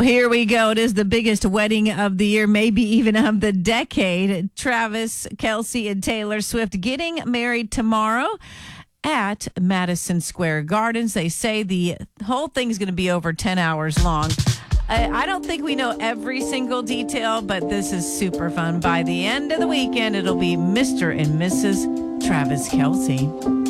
Here we go. It is the biggest wedding of the year, maybe even of the decade. Travis Kelce and Taylor Swift getting married tomorrow at Madison Square Gardens. They say the whole thing's going to be over 10 hours long. I don't think we know every single detail, but this is super fun. By the end of the weekend, it'll be Mr. and Mrs. Travis Kelce.